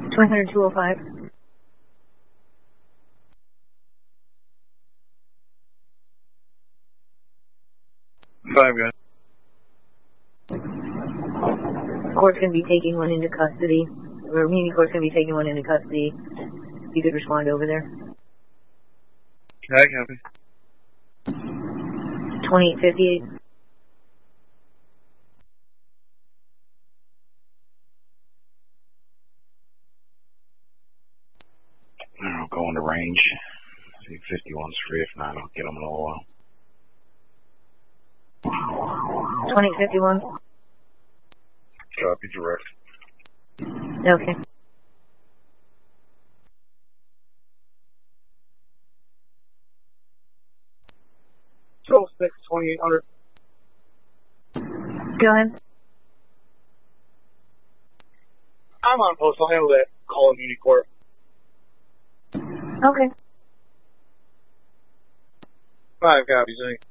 205. 5 guys. Court's going to be taking one into custody. Or meaning court's going to be taking one into custody. You could respond over there. I copy. 2858. I'll go into range. See if 51's free. If not, I'll get them in a little while. 2851. Copy direct. Okay. So 6, 2800. Go ahead. I'm on post. I'll handle that call in Unicorp. Okay. 5 copies, I think.